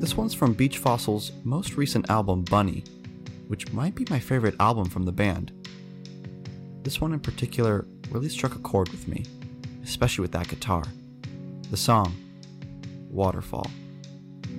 This one's from Beach Fossil's most recent album, Bunny, which might be my favorite album from the band. This one in particular really struck a chord with me, especially with that guitar. The song, Waterfall.